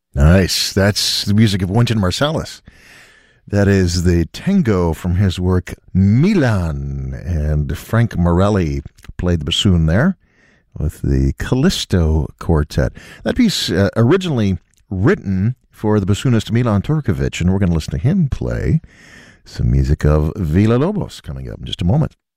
Nice. That's the music of Wynton Marsalis. That is the tango from his work Milan, and Frank Morelli played the bassoon there with the Callisto Quartet. That piece originally written for the bassoonist Milan Turkovic, and we're going to listen to him play some music of Villa Lobos coming up in just a moment.